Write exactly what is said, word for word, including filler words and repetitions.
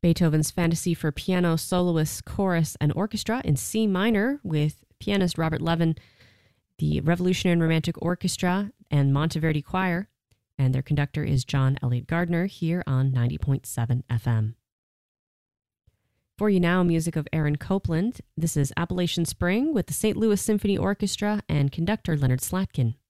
Beethoven's Fantasy for Piano, Soloists, Chorus, and Orchestra in C minor with pianist Robert Levin, the Revolutionary and Romantic Orchestra, and Monteverdi Choir, and their conductor is John Elliott Gardner here on ninety point seven F M. For you now, music of Aaron Copland. This is Appalachian Spring with the Saint Louis Symphony Orchestra and conductor Leonard Slatkin.